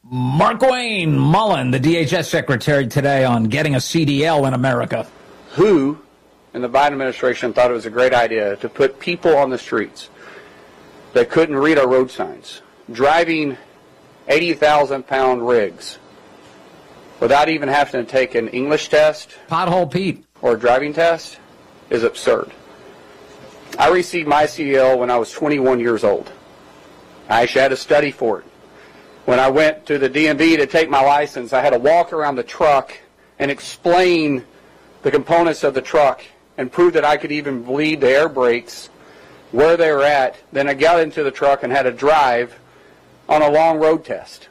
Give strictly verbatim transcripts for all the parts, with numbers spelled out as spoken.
Markwayne Mullin, the D H S secretary, today on getting a C D L in America. Who in the Biden administration thought it was a great idea to put people on the streets that couldn't read our road signs, driving eighty thousand pound rigs without even having to take an English test, Pothole Pete, or a driving test, is absurd. I received my C D L when I was twenty-one years old. I actually had to study for it. When I went to the D M V to take my license, I had to walk around the truck and explain the components of the truck and prove that I could even bleed the air brakes, where they were at. Then I got into the truck and had to drive on a long road test.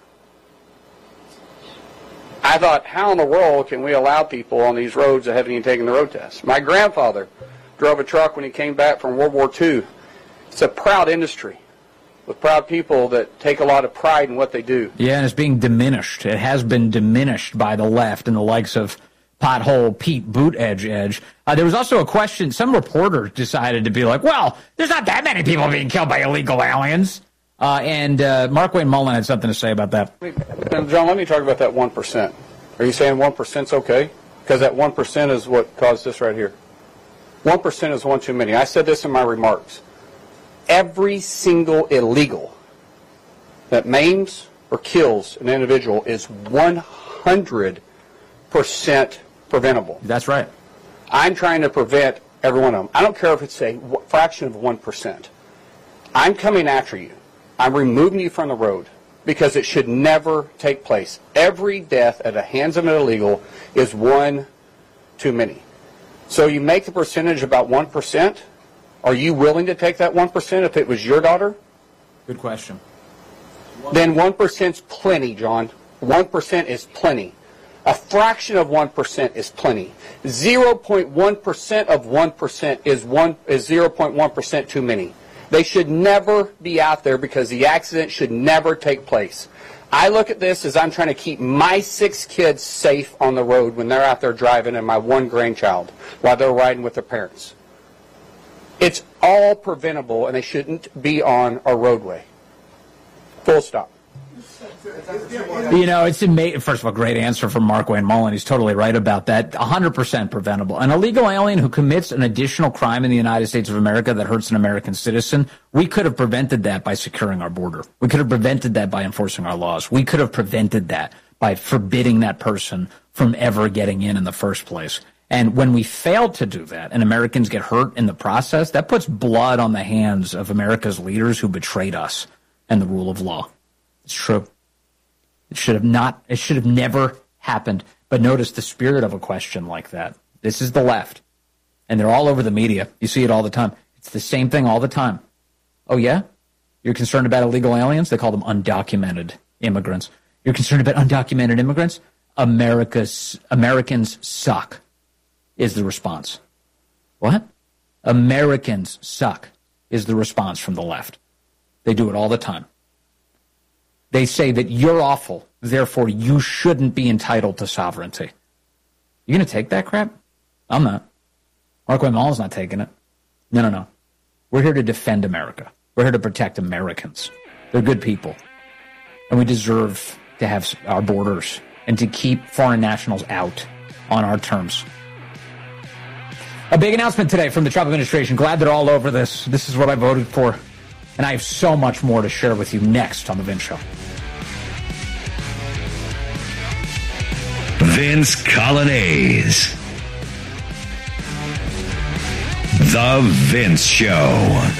I thought, how in the world can we allow people on these roads that haven't even taken the road test? My grandfather drove a truck when he came back from World War Two. It's a proud industry with proud people that take a lot of pride in what they do. Yeah, and it's being diminished. It has been diminished by the left and the likes of Pothole Pete, Boot Edge Edge. Uh, there was also a question. Some reporter decided to be like, well, there's not that many people being killed by illegal aliens. Uh, and uh, Markwayne Mullin had something to say about that. Now, John, let me talk about that one percent. Are you saying one percent's okay? Because that one percent is what caused this right here. one percent is one too many. I said this in my remarks. Every single illegal that maims or kills an individual is one hundred percent preventable. That's right. I'm trying to prevent every one of them. I don't care if it's a fraction of one percent. I'm coming after you. I'm removing you from the road because it should never take place. Every death at the hands of an illegal is one too many. So you make the percentage about one percent. Are you willing to take that one percent if it was your daughter? Good question. Then one percent's plenty, John. one percent is plenty. A fraction of one percent is plenty. zero point one percent of one percent is one is zero point one percent too many. They should never be out there because the accident should never take place. I look at this as I'm trying to keep my six kids safe on the road when they're out there driving and my one grandchild while they're riding with their parents. It's all preventable, and they shouldn't be on our roadway. Full stop. You know, it's amazing. First of all, great answer from Markwayne Mullin. He's totally right about that. one hundred percent preventable. An illegal alien who commits an additional crime in the United States of America that hurts an American citizen, we could have prevented that by securing our border. We could have prevented that by enforcing our laws. We could have prevented that by forbidding that person from ever getting in in the first place. And when we fail to do that and Americans get hurt in the process, that puts blood on the hands of America's leaders who betrayed us and the rule of law. It's true. It should have not, it should have never happened. But notice the spirit of a question like that. This is the left. And they're all over the media. You see it all the time. It's the same thing all the time. Oh, yeah? You're concerned about illegal aliens? They call them undocumented immigrants. You're concerned about undocumented immigrants? America's, Americans suck, is the response. What? Americans suck, is the response from the left. They do it all the time. They say that you're awful, therefore you shouldn't be entitled to sovereignty. You going to take that crap? I'm not. Markwayne Mullin's not taking it. No, no, no. We're here to defend America. We're here to protect Americans. They're good people. And we deserve to have our borders and to keep foreign nationals out on our terms. A big announcement today from the Trump administration. Glad they're all over this. This is what I voted for. And I have so much more to share with you next on The Vince Show. Vince Coglianese. The Vince Show.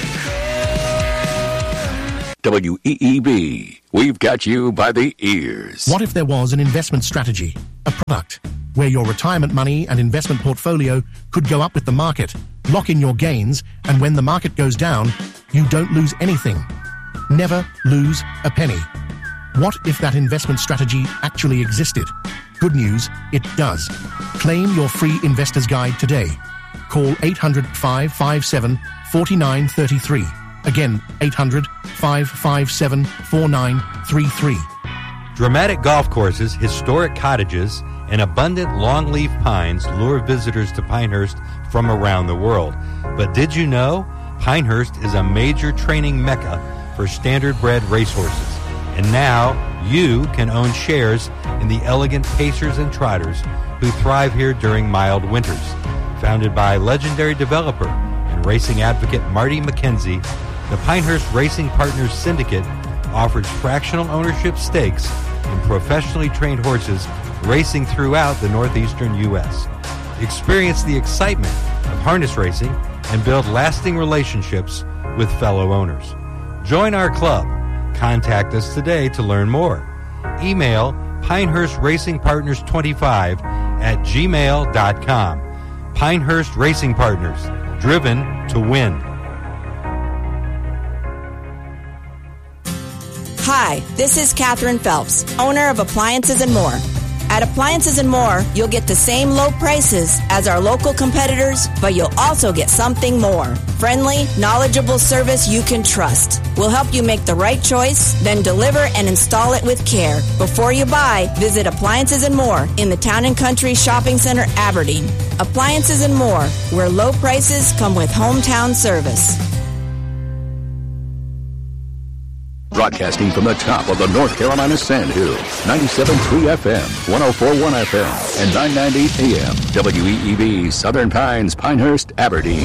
W E E B. We've got you by the ears. What if there was an investment strategy, a product, where your retirement money and investment portfolio could go up with the market, lock in your gains, and when the market goes down, you don't lose anything. Never lose a penny. What if that investment strategy actually existed? Good news, it does. Claim your free investor's guide today. Call eight hundred, five five seven, four nine three three. Again, eight hundred, five five seven, four nine three three. Dramatic golf courses, historic cottages, and abundant longleaf pines lure visitors to Pinehurst from around the world. But did you know Pinehurst is a major training mecca for standard-bred racehorses? And now you can own shares in the elegant Pacers and Trotters who thrive here during mild winters. Founded by legendary developer and racing advocate Marty McKenzie, the Pinehurst Racing Partners Syndicate offers fractional ownership stakes in professionally trained horses racing throughout the northeastern U S. Experience the excitement of harness racing and build lasting relationships with fellow owners. Join our club. Contact us today to learn more. Email Pinehurst Racing Partners twenty-five at gmail dot com. Pinehurst Racing Partners, driven to win. Hi, this is Catherine Phelps, owner of Appliances and More. At Appliances and More, you'll get the same low prices as our local competitors, but you'll also get something more. Friendly, knowledgeable service you can trust. We'll help you make the right choice, then deliver and install it with care. Before you buy, visit Appliances and More in the Town and Country Shopping Center, Aberdeen. Appliances and More, where low prices come with hometown service. Broadcasting from the top of the North Carolina Sand Hills, ninety-seven point three F M, one oh four point one F M, and nine ninety A M, W E E B, Southern Pines, Pinehurst, Aberdeen.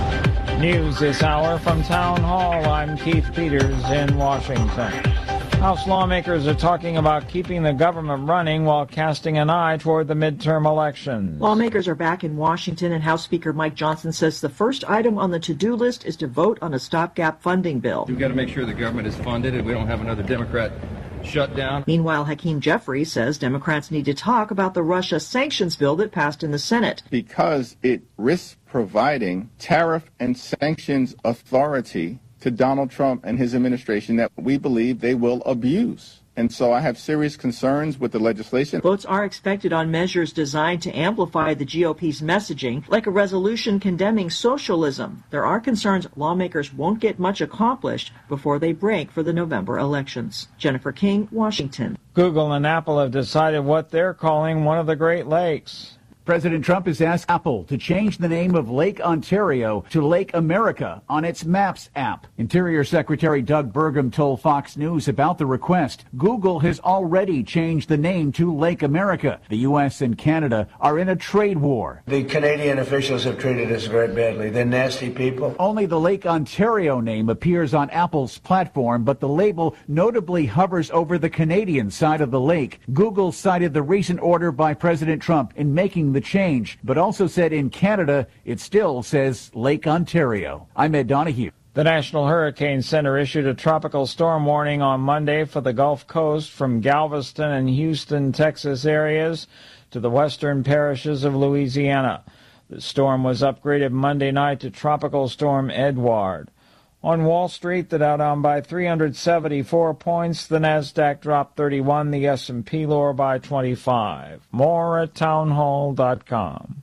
News this hour from Town Hall. I'm Keith Peters in Washington. House lawmakers are talking about keeping the government running while casting an eye toward the midterm elections. Lawmakers are back in Washington, and House Speaker Mike Johnson says the first item on the to-do list is to vote on a stopgap funding bill. We've got to make sure the government is funded and we don't have another Democrat shutdown. Meanwhile, Hakeem Jeffries says Democrats need to talk about the Russia sanctions bill that passed in the Senate. Because it risks providing tariff and sanctions authority to Donald Trump and his administration that we believe they will abuse. And so I have serious concerns with the legislation. Votes are expected on measures designed to amplify the G O P's messaging, like a resolution condemning socialism. There are concerns lawmakers won't get much accomplished before they break for the November elections. Jennifer King, Washington. Google and Apple have decided what they're calling one of the Great Lakes. President Trump has asked Apple to change the name of Lake Ontario to Lake America on its Maps app. Interior Secretary Doug Burgum told Fox News about the request. Google has already changed the name to Lake America. The U S and Canada are in a trade war. The Canadian officials have treated us very badly. They're nasty people. Only the Lake Ontario name appears on Apple's platform, but the label notably hovers over the Canadian side of the lake. Google cited the recent order by President Trump in making the change, but also said in Canada it still says Lake Ontario. I'm Ed Donahue. The National Hurricane Center issued a tropical storm warning on Monday for the Gulf Coast from Galveston and Houston, Texas areas to the western parishes of Louisiana. The storm was upgraded Monday night to Tropical Storm Edward. On Wall Street, the Dow down by three hundred seventy-four points, the Nasdaq dropped thirty-one, the S and P lower by twenty-five. More at townhall dot com.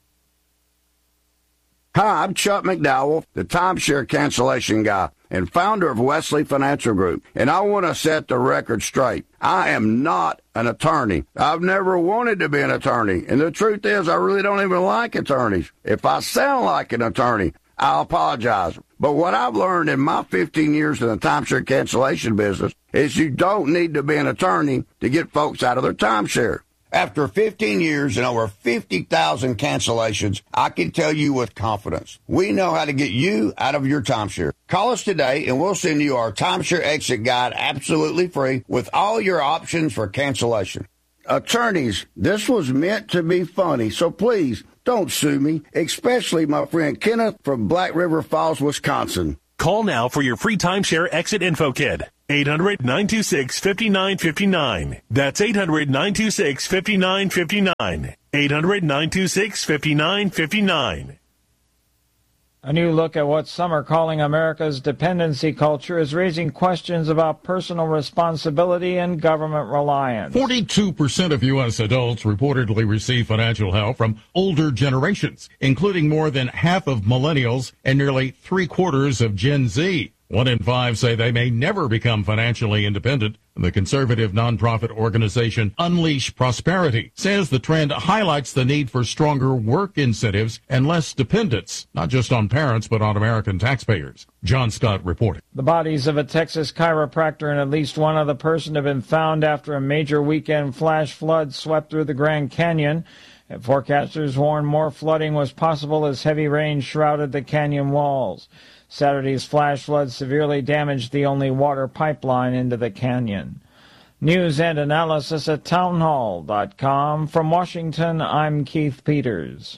Hi, I'm Chuck McDowell, the timeshare cancellation guy and founder of Wesley Financial Group, and I want to set the record straight. I am not an attorney. I've never wanted to be an attorney, and the truth is I really don't even like attorneys. If I sound like an attorney, I apologize. But what I've learned in my fifteen years in the timeshare cancellation business is you don't need to be an attorney to get folks out of their timeshare. After fifteen years and over fifty thousand cancellations, I can tell you with confidence, we know how to get you out of your timeshare. Call us today and we'll send you our timeshare exit guide absolutely free with all your options for cancellation. Attorneys, this was meant to be funny, so please don't sue me, especially my friend Kenneth from Black River Falls, Wisconsin. Call now for your free timeshare exit info kit. eight hundred, nine two six, five nine five nine. That's eight hundred, nine two six, five nine five nine. eight hundred, nine two six, five nine five nine. A new look at what some are calling America's dependency culture is raising questions about personal responsibility and government reliance. forty-two percent of U S adults reportedly receive financial help from older generations, including more than half of millennials and nearly three quarters of Gen Z. One in five say they may never become financially independent. The conservative nonprofit organization Unleash Prosperity says the trend highlights the need for stronger work incentives and less dependence, not just on parents, but on American taxpayers. John Scott reported. The bodies of a Texas chiropractor and at least one other person have been found after a major weekend flash flood swept through the Grand Canyon. And forecasters warned more flooding was possible as heavy rain shrouded the canyon walls. Saturday's flash flood severely damaged the only water pipeline into the canyon. News and analysis at townhall dot com. From Washington, I'm Keith Peters.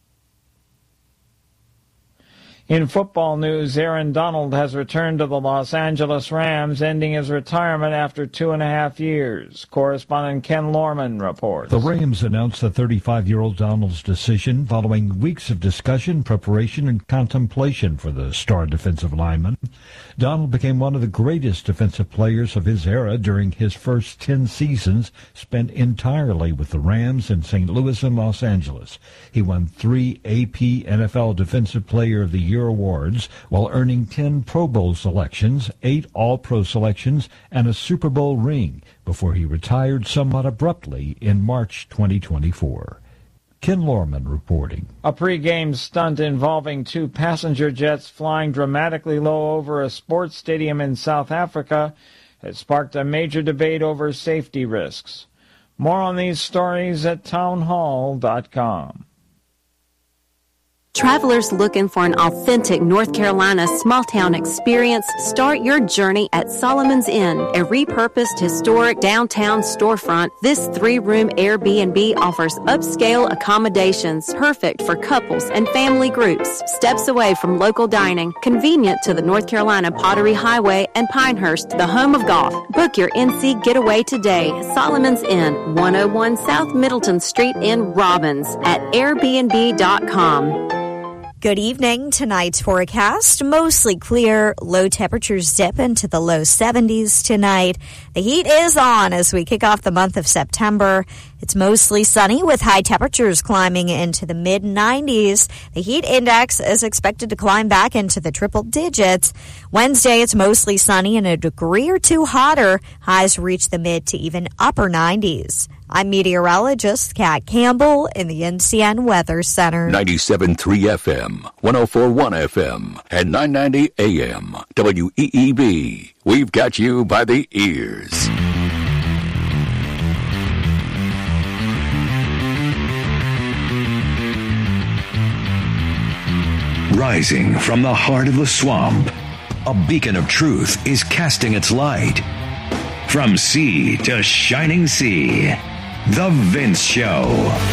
In football news, Aaron Donald has returned to the Los Angeles Rams, ending his retirement after two and a half years. Correspondent Ken Lorman reports. The Rams announced the thirty-five-year-old Donald's decision following weeks of discussion, preparation, and contemplation for the star defensive lineman. Donald became one of the greatest defensive players of his era during his first ten seasons, spent entirely with the Rams in Saint Louis and Los Angeles. He won three A P N F L Defensive Player of the Year awards while earning ten Pro Bowl selections, eight All-Pro selections, and a Super Bowl ring before he retired somewhat abruptly in March twenty twenty-four. Ken Lorman reporting. A pregame stunt involving two passenger jets flying dramatically low over a sports stadium in South Africa has sparked a major debate over safety risks. More on these stories at townhall dot com. Travelers looking for an authentic North Carolina small-town experience, start your journey at Solomon's Inn, a repurposed historic downtown storefront. This three-room Airbnb offers upscale accommodations, perfect for couples and family groups. Steps away from local dining, convenient to the North Carolina Pottery Highway and Pinehurst, the home of golf. Book your N C getaway today. Solomon's Inn, one oh one South Middleton Street in Robbins at airbnb dot com. Good evening. Tonight's forecast, mostly clear. Low temperatures dip into the low seventies tonight. The heat is on as we kick off the month of September. It's mostly sunny with high temperatures climbing into the mid nineties. The heat index is expected to climb back into the triple digits. Wednesday, it's mostly sunny and a degree or two hotter. Highs reach the mid to even upper nineties. I'm meteorologist Kat Campbell in the N C N Weather Center. ninety-seven point three F M, one oh four point one F M, and nine ninety A M. W E E B. We've got you by the ears. Rising from the heart of the swamp, a beacon of truth is casting its light. From sea to shining sea, The Vince Show.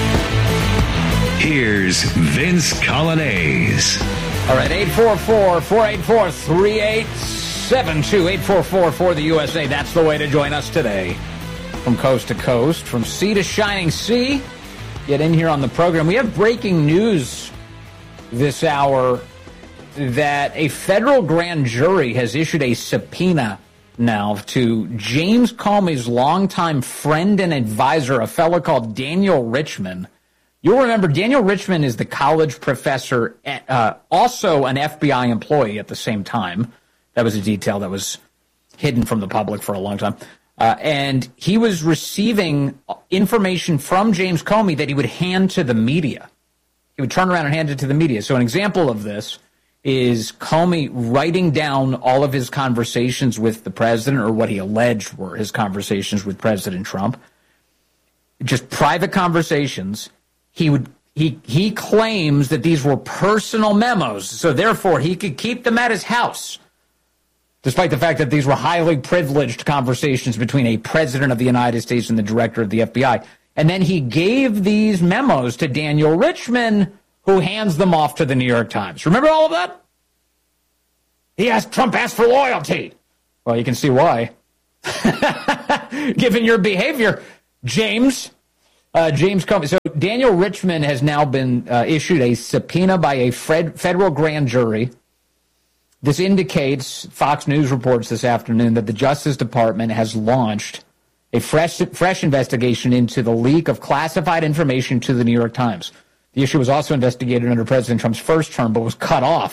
Here's Vince Colonnese. All right, eight four four, four eight four, three eight seven two, eight four four for the U S A. That's the way to join us today. From coast to coast, from sea to shining sea. Get in here on the program. We have breaking news this hour that a federal grand jury has issued a subpoena now to James Comey's longtime friend and advisor, a fellow called Daniel Richman. You'll remember Daniel Richman is the college professor, uh, also an F B I employee at the same time. That was a detail that was hidden from the public for a long time. Uh, and he was receiving information from James Comey that he would hand to the media. He would turn around and hand it to the media. So an example of this is Comey writing down all of his conversations with the president, or what he alleged were his conversations with President Trump. Just private conversations. He would he he claims that these were personal memos, so therefore he could keep them at his house, despite the fact that these were highly privileged conversations between a president of the United States and the director of the F B I. And then he gave these memos to Daniel Richman, who hands them off to the New York Times. Remember all of that? He asked, Trump asked for loyalty. Well, you can see why. Given your behavior, James. Uh, James Comey. So Daniel Richman has now been uh, issued a subpoena by a fed- federal grand jury. This indicates, Fox News reports this afternoon, that the Justice Department has launched a fresh, fresh investigation into the leak of classified information to the New York Times. The issue was also investigated under President Trump's first term, but was cut off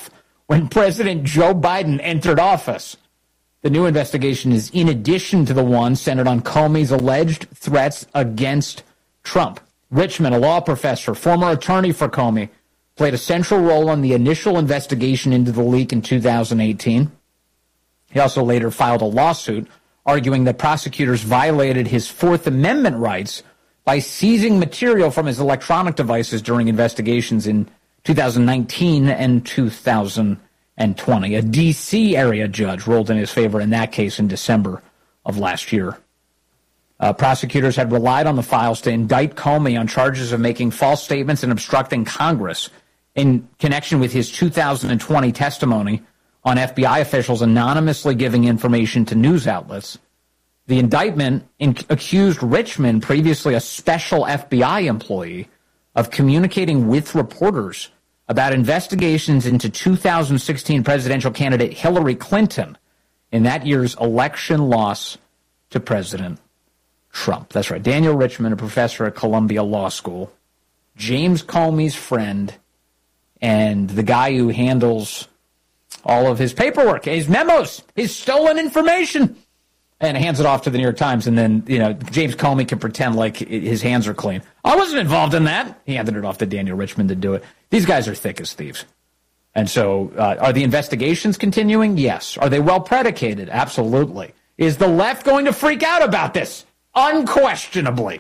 when President Joe Biden entered office. The new investigation is in addition to the one centered on Comey's alleged threats against Trump. Richmond, a law professor, former attorney for Comey, played a central role in the initial investigation into the leak in two thousand eighteen. He also later filed a lawsuit arguing that prosecutors violated his Fourth Amendment rights by seizing material from his electronic devices during investigations in two thousand nineteen and two thousand twenty. A D C area judge ruled in his favor in that case in December of last year. Uh, prosecutors had relied on the files to indict Comey on charges of making false statements and obstructing Congress in connection with his two thousand twenty testimony on F B I officials anonymously giving information to news outlets. The indictment in- accused Richmond, previously a special F B I employee, of communicating with reporters about investigations into two thousand sixteen presidential candidate Hillary Clinton in that year's election loss to President Trump. That's right. Daniel Richmond, a professor at Columbia Law School, James Comey's friend, and the guy who handles all of his paperwork, his memos, his stolen information, and hands it off to the New York Times. And then, you know, James Comey can pretend like his hands are clean. I wasn't involved in that. He handed it off to Daniel Richmond to do it. These guys are thick as thieves. And so uh, are the investigations continuing? Yes. Are they well predicated? Absolutely. Is the left going to freak out about this? Unquestionably.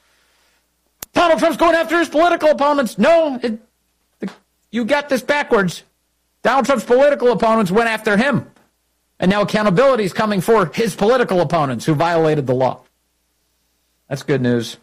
Donald Trump's going after his political opponents. No, it, the, you got this backwards. Donald Trump's political opponents went after him. And now accountability is coming for his political opponents who violated the law. That's good news.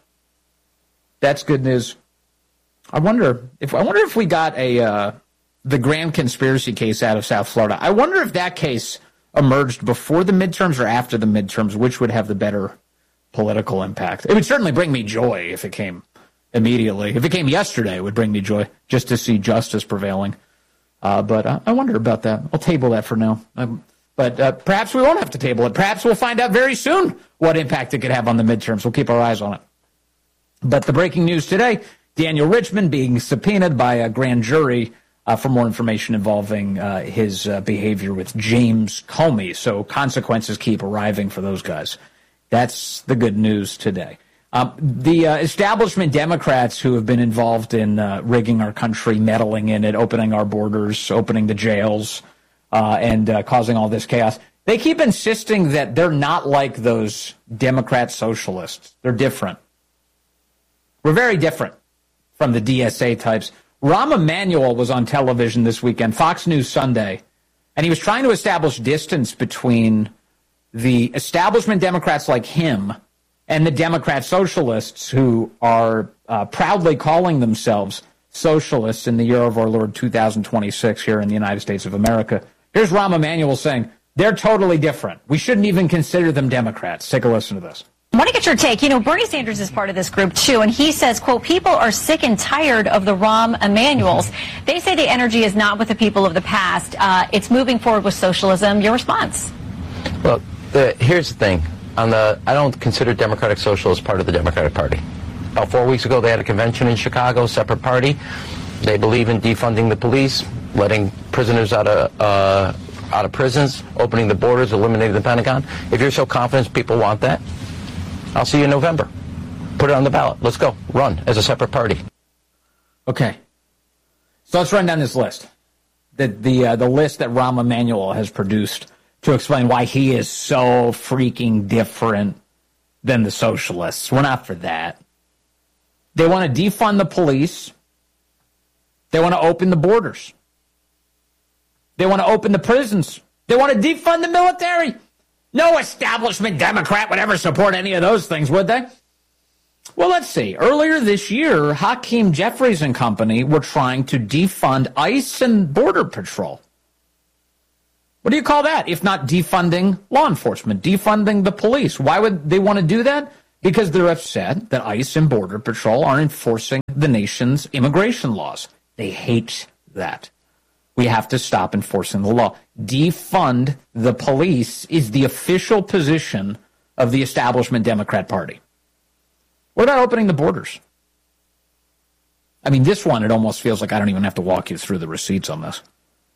That's good news. I wonder if I wonder if we got a uh, the grand conspiracy case out of South Florida. I wonder if that case emerged before the midterms or after the midterms, which would have the better political impact. It would certainly bring me joy if it came immediately. If it came yesterday, it would bring me joy just to see justice prevailing. Uh, but uh, I wonder about that. I'll table that for now. Um, but uh, perhaps we won't have to table it. Perhaps we'll find out very soon what impact it could have on the midterms. We'll keep our eyes on it. But the breaking news today, Daniel Richmond being subpoenaed by a grand jury uh, for more information involving uh, his uh, behavior with James Comey. So consequences keep arriving for those guys. That's the good news today. Um, the uh, establishment Democrats who have been involved in uh, rigging our country, meddling in it, opening our borders, opening the jails, uh, and uh, causing all this chaos, they keep insisting that they're not like those Democrat socialists. They're different. We're very different from the D S A types. Rahm Emanuel was on television this weekend, Fox News Sunday, and he was trying to establish distance between the establishment Democrats like him and the Democrat socialists who are uh, proudly calling themselves socialists in the year of our Lord two thousand twenty-six here in the United States of America. Here's Rahm Emanuel saying they're totally different. We shouldn't even consider them Democrats. Take a listen to this. I want to get your take. You know, Bernie Sanders is part of this group, too, and he says, quote, people are sick and tired of the Rahm Emanuels. They say the energy is not with the people of the past. Uh, it's moving forward with socialism. Your response? Well, the, here's the thing. On the, I don't consider Democratic Socialists part of the Democratic Party. About four weeks ago, they had a convention in Chicago, separate party. They believe in defunding the police, letting prisoners out of uh, out of prisons, opening the borders, eliminating the Pentagon. If you're so confident people want that, I'll see you in November. Put it on the ballot. Let's go. Run as a separate party. Okay. So let's run down this list. The the uh, the list that Rahm Emanuel has produced to explain why he is so freaking different than the socialists. We're not for that. They want to defund the police. They want to open the borders. They want to open the prisons. They want to defund the military. No establishment Democrat would ever support any of those things, would they? Well, let's see. Earlier this year, Hakeem Jeffries and company were trying to defund ICE and Border Patrol. What do you call that if not defunding law enforcement, defunding the police? Why would they want to do that? Because they're upset that ICE and Border Patrol are enforcing the nation's immigration laws. They hate that. We have to stop enforcing the law. Defund the police is the official position of the establishment Democrat Party. What about opening the borders? I mean, this one, it almost feels like I don't even have to walk you through the receipts on this.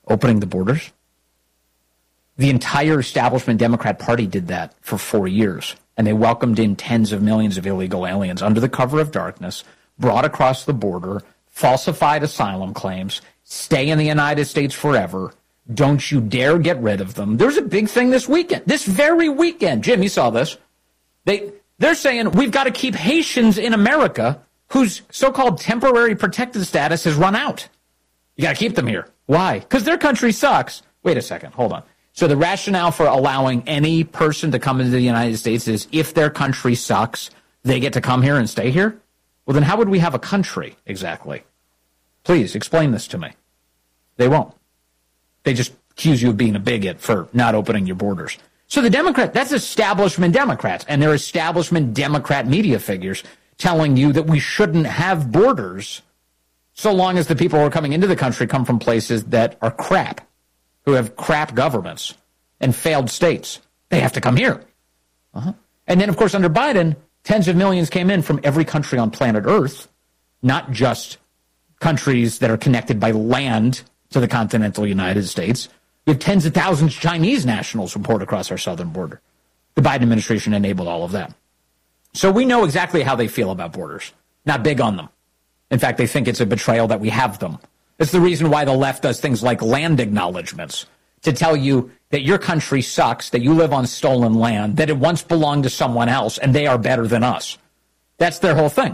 Opening the borders? The entire establishment Democrat Party did that for four years, and they welcomed in tens of millions of illegal aliens under the cover of darkness, brought across the border, falsified asylum claims, stay in the United States forever. Don't you dare get rid of them. There's a big thing this weekend, this very weekend. Jim, you saw this. They, they're saying we've got to keep Haitians in America whose so-called temporary protected status has run out. You got to keep them here. Why? Because their country sucks. Wait a second. Hold on. So the rationale for allowing any person to come into the United States is if their country sucks, they get to come here and stay here? Well, then how would we have a country exactly? Please explain this to me. They won't. They just accuse you of being a bigot for not opening your borders. So the Democrat, that's establishment Democrats, and they're establishment Democrat media figures telling you that we shouldn't have borders so long as the people who are coming into the country come from places that are crap, who have crap governments and failed states. They have to come here. Uh-huh. And then, of course, under Biden, tens of millions came in from every country on planet Earth, not just countries that are connected by land to the continental United States. We have tens of thousands of Chinese nationals who poured across our southern border. The Biden administration enabled all of that. So we know exactly how they feel about borders. Not big on them. In fact, they think it's a betrayal that we have them. It's the reason why the left does things like land acknowledgments, to tell you that your country sucks, that you live on stolen land, that it once belonged to someone else, and they are better than us. That's their whole thing.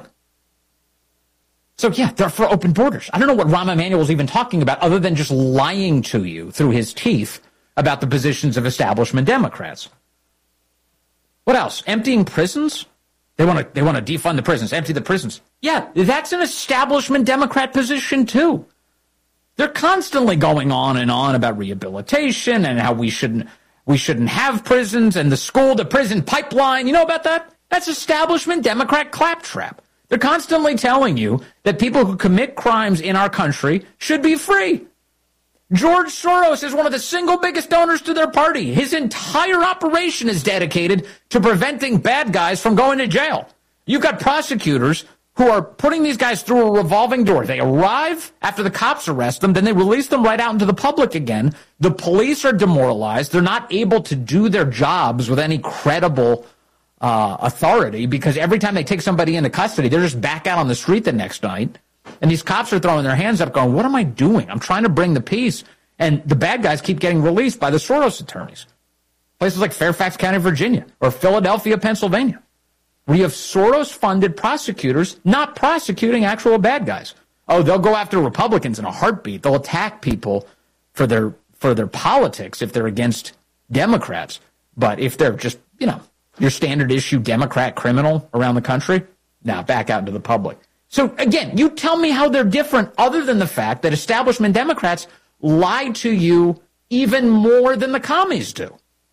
So, yeah, they're for open borders. I don't know what Rahm Emanuel is even talking about other than just lying to you through his teeth about the positions of establishment Democrats. What else? Emptying prisons? They want to they want to defund the prisons, empty the prisons. Yeah, that's an establishment Democrat position, too. They're constantly going on and on about rehabilitation and how we shouldn't we shouldn't have prisons and the school to prison pipeline. You know about that? That's establishment Democrat claptrap. They're constantly telling you that people who commit crimes in our country should be free. George Soros is one of the single biggest donors to their party. His entire operation is dedicated to preventing bad guys from going to jail. You've got prosecutors who are putting these guys through a revolving door. They arrive after the cops arrest them, then they release them right out into the public again. The police are demoralized. They're not able to do their jobs with any credible uh, authority because every time they take somebody into custody, they're just back out on the street the next night. And these cops are throwing their hands up going, what am I doing? I'm trying to bring the peace. And the bad guys keep getting released by the Soros attorneys. Places like Fairfax County, Virginia, or Philadelphia, Pennsylvania, where you have Soros-funded prosecutors not prosecuting actual bad guys. Oh, they'll go after Republicans in a heartbeat. They'll attack people for their for their politics if they're against Democrats. But if they're just, you know, your standard issue Democrat criminal around the country, now back out into the public. So, again, you tell me how they're different other than the fact that establishment Democrats lie to you even more than the commies do.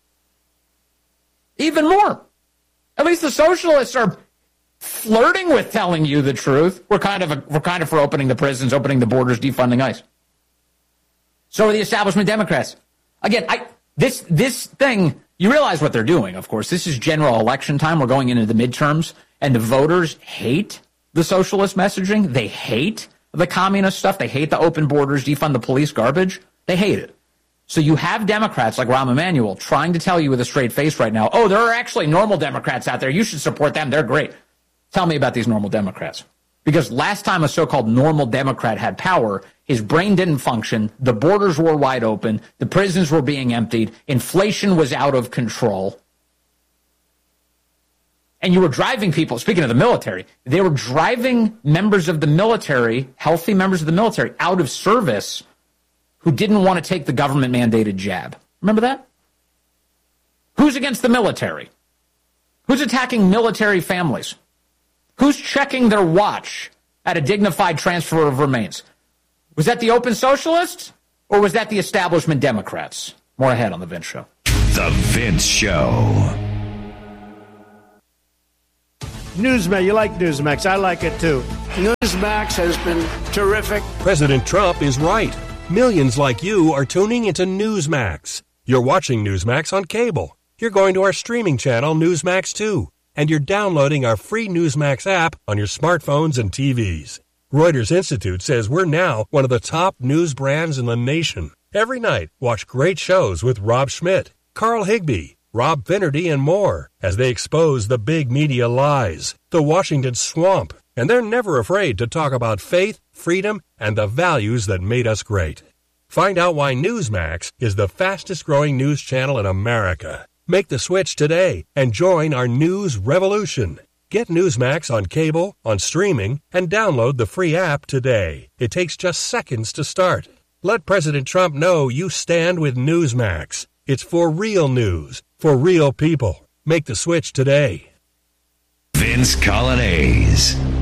Even more. At least the socialists are flirting with telling you the truth. We're kind of a, we're kind of for opening the prisons, opening the borders, defunding ICE. So are the establishment Democrats. Again, I this this thing, you realize what they're doing, of course. This is general election time. We're going into the midterms, and the voters hate the socialist messaging. They hate the communist stuff. They hate the open borders, defund the police garbage. They hate it. So you have Democrats like Rahm Emanuel trying to tell you with a straight face right now, oh, there are actually normal Democrats out there. You should support them. They're great. Tell me about these normal Democrats. Because last time a so-called normal Democrat had power, his brain didn't function, the borders were wide open, the prisons were being emptied, inflation was out of control. And you were driving people, speaking of the military, they were driving members of the military, healthy members of the military, out of service who didn't want to take the government-mandated jab. Remember that? Who's against the military? Who's attacking military families? Who's checking their watch at a dignified transfer of remains? Was that the open socialists, or was that the establishment Democrats? More ahead on The Vince Show. The Vince Show. Newsmax, you like Newsmax. I like it too. Newsmax has been terrific. President Trump is right. Millions like you are tuning into Newsmax. You're watching Newsmax on cable. You're going to our streaming channel, Newsmax two. And you're downloading our free Newsmax app on your smartphones and T Vs. Reuters Institute says we're now one of the top news brands in the nation. Every night, watch great shows with Rob Schmidt, Carl Higbie, Rob Finnerty, and more as they expose the big media lies, the Washington swamp, and they're never afraid to talk about faith, freedom, and the values that made us great. Find out why Newsmax is the fastest-growing news channel in America. Make the switch today and join our news revolution. Get Newsmax on cable, on streaming, and download the free app today. It takes just seconds to start. Let President Trump know you stand with Newsmax. It's for real news, for real people. Make the switch today. Vince Colonnese.